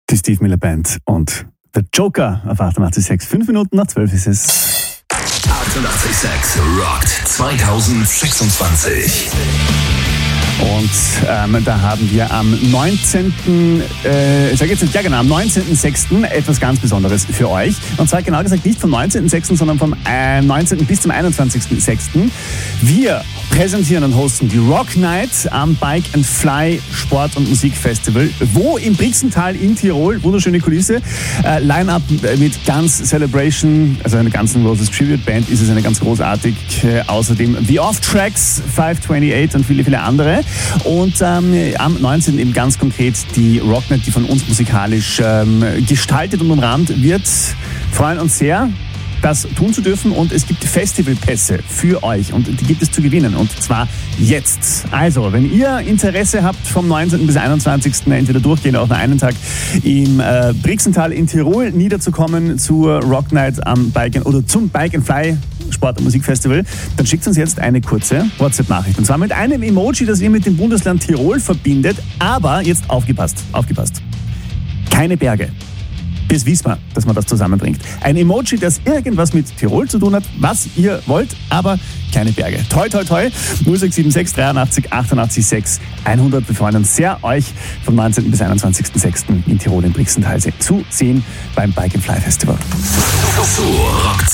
Die Steve Miller Band und der Joker auf 88.6. 5 Minuten nach 12 ist es. 88.6 Rockt 2026. Und da haben wir am 19. am 19.06. etwas ganz Besonderes für euch. Und zwar genau gesagt nicht vom 19.06., sondern vom 19. bis zum 21.06. Wir präsentieren und hosten die Rock Night am Bike and Fly Sport- und Musikfestival, wo im Brixental in Tirol, wunderschöne Kulisse, Line-Up mit Guns Celebration, also eine Guns N' Roses Tribute Band ist es, eine ganz großartig, außerdem The Off-Tracks, 528 und viele, viele andere. Und am 19. eben ganz konkret die Rock Night, die von uns musikalisch gestaltet und umrahmt wird. Freuen uns sehr, das tun zu dürfen, und es gibt Festivalpässe für euch und die gibt es zu gewinnen, und zwar jetzt. Also, wenn ihr Interesse habt, vom 19. bis 21. entweder durchgehend auf einen Tag im Brixental in Tirol niederzukommen zur Rock Night am zum Bike and Fly Sport- und Musikfestival, dann schickt uns jetzt eine kurze WhatsApp-Nachricht. Und zwar mit einem Emoji, das ihr mit dem Bundesland Tirol verbindet, aber jetzt aufgepasst. Keine Berge. Bis Wiesbaden, dass man das zusammenbringt. Ein Emoji, das irgendwas mit Tirol zu tun hat, was ihr wollt, aber keine Berge. Toi, toi, toi. 0676 83 88 6 100. Wir freuen uns sehr, euch vom 19. bis 21.06. in Tirol im Brixental zu sehen beim Bike and Fly Festival. So, Rock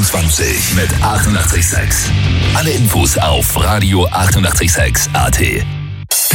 2026 mit 88.6. Alle Infos auf Radio 88.6 AT.